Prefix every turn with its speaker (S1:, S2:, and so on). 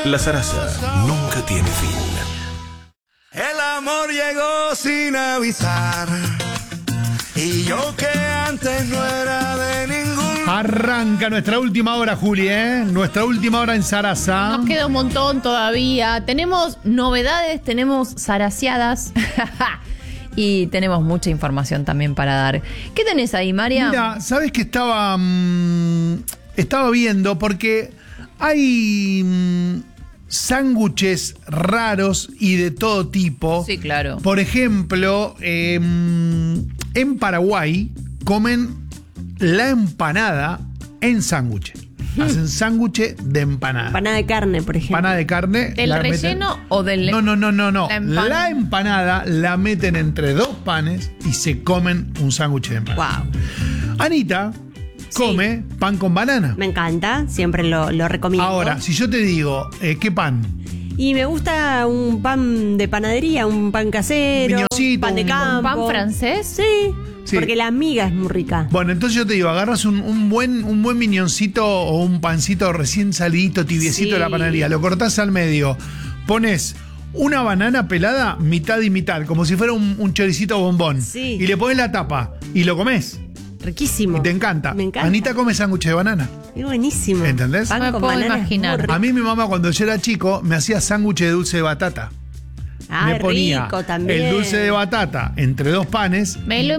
S1: La zaraza nunca tiene fin.
S2: El amor llegó sin avisar, y yo que antes no era de ningún...
S3: Arranca nuestra última hora, Juli, ¿eh? Nuestra última hora en Zaraza.
S4: Nos queda un montón todavía. Tenemos novedades, tenemos zaraciadas y tenemos mucha información también para dar. ¿Qué tenés ahí, María?
S3: Mira, ¿sabes que estaba viendo? Porque hay sándwiches raros y de todo tipo.
S4: Sí, claro.
S3: Por ejemplo, en Paraguay comen la empanada en sándwich. Hacen sándwich de empanada.
S5: Empanada de carne, por ejemplo.
S3: Empanada de carne.
S4: ¿Del relleno o del...?
S3: No.
S4: La
S3: empanada la meten entre dos panes y se comen un sándwich de empanada.
S5: Wow.
S3: Anita come pan con banana.
S5: Me encanta, siempre lo recomiendo.
S3: Ahora, si yo te digo, ¿qué pan?
S5: Y me gusta un pan de panadería, un pan casero,
S3: Piñoncito,
S5: pan de
S3: un
S5: campo.
S4: ¿Pan francés?
S5: Sí, porque la miga es muy rica.
S3: Bueno, entonces yo te digo, agarras un buen miñoncito o un pancito recién salidito, tibiecito de la panadería, lo cortás al medio, pones una banana pelada, mitad y mitad, como si fuera un choricito bombón.
S5: Sí.
S3: Y le pones la tapa y lo comes.
S5: Riquísimo.
S3: Y te encanta.
S5: Me encanta.
S3: Anita come sándwich de banana.
S5: Es buenísimo.
S3: ¿Entendés?
S5: Pan
S4: No me
S5: con
S4: puedo
S5: banana es
S4: imaginar.
S5: muy rico.
S3: A mí mi mamá cuando yo era chico me hacía sándwich de dulce de batata.
S5: Ah,
S3: Me ponía
S5: rico también.
S3: el dulce de batata entre dos panes.
S4: Me lo